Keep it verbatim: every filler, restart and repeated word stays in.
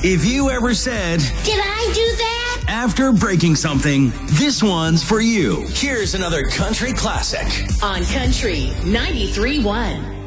If you ever said, "Did I do that?" after breaking something, this one's for you. Here's another country classic on Country ninety-three point one.